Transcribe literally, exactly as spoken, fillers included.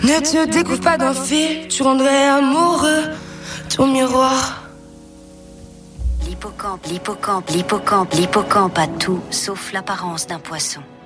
Ne te découvre pas d'un fil, tu rendrais amoureux ton miroir. L'hippocampe, l'hippocampe, l'hippocampe, l'hippocampe a tout sauf l'apparence d'un poisson.